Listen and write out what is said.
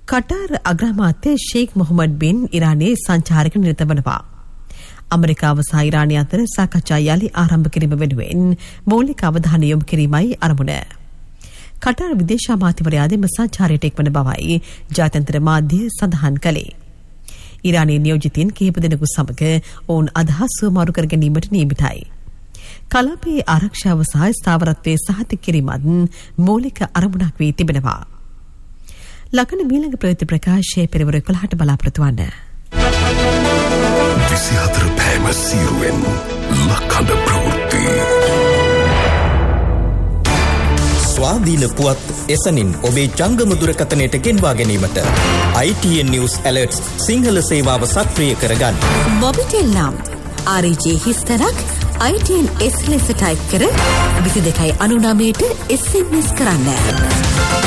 Qatar අග්‍රාමාත්‍ය shake Mohammed බින් ඉරානයේ සංචාරක නිරත වනවා. ඇමරිකාව සහ ඉරානය අතර සාකච්ඡා යලි ආරම්භ කිරීම වෙනුවෙන් මූලික අවධානය යොමු කිරීමයි අරමුණ. කටාර් විදේශ අමාත්‍යවරයාද එම සංචාරයට එක්වන බවයි ජාත්‍යන්තර මාධ්‍ය සඳහන් කළේ. ඉරානයේ නියෝජිතයින් කිහිප දෙනෙකු සමග ඔවුන් අදහස් සුවමාරු කර ගැනීමට නියමිතයි. කලාපයේ ආරක්ෂාව සහ ස්ථාවරත්වයේ සහතික කිරීමත් මූලික අරමුණක් වී තිබෙනවා. ලගන මීළඟ ප්‍රවෘත්ති ප්‍රකාශය පෙරවරු 11ට බලාපොරොත්තු වන්න. 24 පැයම සීරුවෙන් ලක්හඬ ප්‍රවෘත්ති. ස්වාධීන පුවත් එසනින් ඔබේ ජංගම දුරකථනයට ගෙන්වා ගැනීමට ITN News Alerts සිංහල සේවාව සක්‍රිය කරගන්න. මොබිටෙල් නම් RJ හිස්තරක් ITN S ලෙස ටයිප් කර 2299ට SMS කරන්න.